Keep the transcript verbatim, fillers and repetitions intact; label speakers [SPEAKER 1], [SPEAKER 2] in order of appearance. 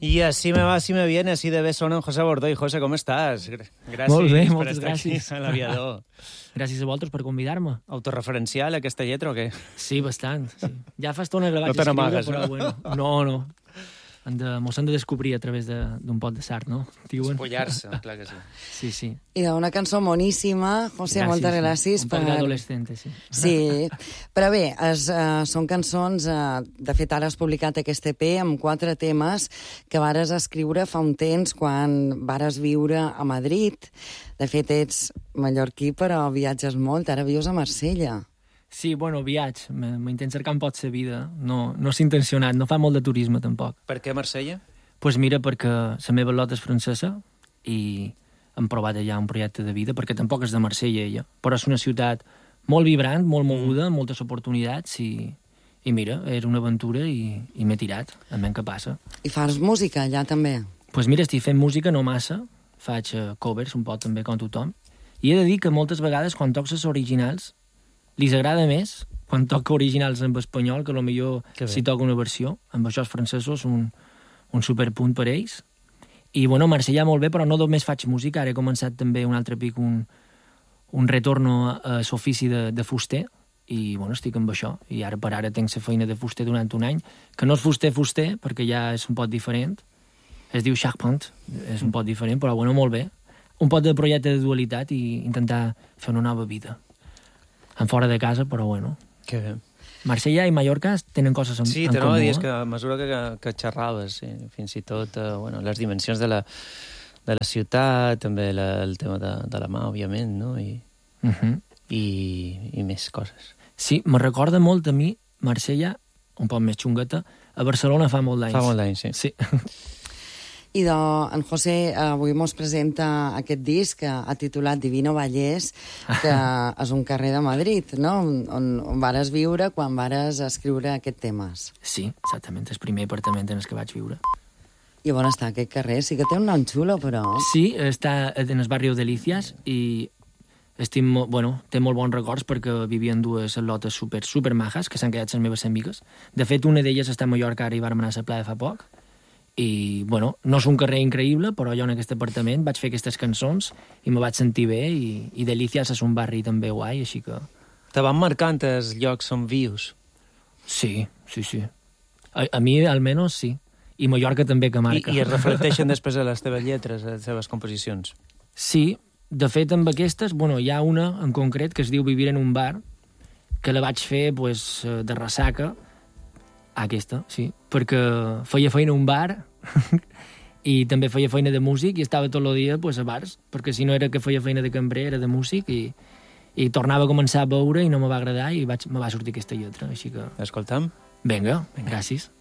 [SPEAKER 1] Y así me va, así me viene, así de vez sonen José Bordó. José, com estàs? Gràcies
[SPEAKER 2] Molt bé,
[SPEAKER 1] per
[SPEAKER 2] moltes
[SPEAKER 1] estar
[SPEAKER 2] gràcies.
[SPEAKER 1] aquí a l'Aviador.
[SPEAKER 2] Gràcies a vosaltres per convidar-me.
[SPEAKER 1] Autoreferencial, aquesta lletra, o què?
[SPEAKER 2] Sí, bastant. Sí. Ja fa estona que la vaig
[SPEAKER 1] No te
[SPEAKER 2] escriure,
[SPEAKER 1] n'amagues,
[SPEAKER 2] però
[SPEAKER 1] no?
[SPEAKER 2] bueno. No, no. Han de, mos han de descobrir a través de- d'un pot de sart, no? Diuen.
[SPEAKER 1] Espollar-se, clar que sí.
[SPEAKER 2] Sí, sí.
[SPEAKER 3] I d'una cançó moníssima, José, moltes gràcies.
[SPEAKER 2] Un pot d'adolescente, sí.
[SPEAKER 3] Sí, però bé, es, uh, són cançons... Uh, de fet, ara has publicat aquest E P amb quatre temes que vares escriure fa un temps quan vares viure a Madrid. De fet, ets mallorquí, però viatges molt. Ara vius a Marsella.
[SPEAKER 2] Sí, bueno, viatge. M- M'intent cercar un pot sa vida. No, no s'ha intencionat, no fa molt de turisme, tampoc.
[SPEAKER 1] Per què Marsella?
[SPEAKER 2] Doncs pues mira, perquè la meva lota és francesa i hem provat allà un projecte de vida, perquè tampoc és de Marsella, ella. Però és una ciutat molt vibrant, molt moguda, amb moltes oportunitats i, i mira, era una aventura i, i m'he tirat, a veure què passa.
[SPEAKER 3] I fas música allà també.
[SPEAKER 2] Doncs pues mira, estic fent música no massa, faig uh, covers un poc també com tothom, i he de dir que moltes vegades quan toc les originals li agrada més quan toca originals en espanyol que potser
[SPEAKER 1] Que bé.
[SPEAKER 2] si toca una versió. Amb això els francesos un, un superpunt per ells. I bueno, Marsella molt bé, però no només faig música, ara he començat també un altre pic, un, un retorno a, a l'ofici de, de fuster, i bueno, estic amb això. I ara per ara tinc la feina de fuster durant un any, que no és fuster-fuster, perquè ja és un pot diferent. Es diu charpent, és un pot diferent, però bueno, molt bé. Un pot de projecte de dualitat i intentar fer una nova vida. En fora de casa, però bueno.
[SPEAKER 1] Que bé.
[SPEAKER 2] Marsella i Mallorca tenen coses en,
[SPEAKER 1] Sí,
[SPEAKER 2] en
[SPEAKER 1] t'anava
[SPEAKER 2] comú.
[SPEAKER 1] a dir, és
[SPEAKER 2] eh?
[SPEAKER 1] que a mesura que, que xerraves, sí, fins i tot eh, bueno, les dimensions de la, de la ciutat, també la, el tema de, de la mà, òbviament, no? I,
[SPEAKER 2] Uh -huh.
[SPEAKER 1] i, i més coses.
[SPEAKER 2] Sí, me recorda molt a mi Marsella, un poc més xungueta, a Barcelona fa molt d'anys.
[SPEAKER 1] Fa molt d'anys, sí.
[SPEAKER 2] Sí.
[SPEAKER 3] I de, en José avui mos presenta aquest disc que ha titulat Divino Vallès, que és un carrer de Madrid, no? On, on vares viure quan vares escriure aquests temes.
[SPEAKER 2] Sí, exactament, el primer apartament en el que vaig viure.
[SPEAKER 3] I on està aquest carrer? Sí que té un nom xulo, però...
[SPEAKER 2] Sí, està en el barri Delicias i estic, mo- bueno, té molt bons records perquè vivien dues lotes super, super majas que s'han quedat les meves amigues. De fet, una d'elles està a Mallorca ara i vam anar a la playa fa poc. I, bueno, no és un carrer increïble, però jo en aquest apartament vaig fer aquestes cançons i me vaig sentir bé i, i Delicias és un barri també guai, així que...
[SPEAKER 1] Te van marcant els llocs on vius?
[SPEAKER 2] Sí, sí, sí. A, a mi, almenys, sí. I Mallorca també que
[SPEAKER 1] I,
[SPEAKER 2] marca.
[SPEAKER 1] I es reflecteixen després a les teves lletres, a les teves composicions?
[SPEAKER 2] Sí, de fet, amb aquestes, bueno, hi ha una en concret que es diu Vivir en un bar, que la vaig fer pues, de ressaca, aquesta, sí, perquè feia feina a un bar i també feia feina de músic i estava tot el dia pues, a bars, perquè si no era que feia feina de cambrer, era de músic i, i tornava a començar a beure i no me va agradar i vaig, me va sortir aquesta lletra, així que...
[SPEAKER 1] Escoltam?
[SPEAKER 2] Vinga, gràcies.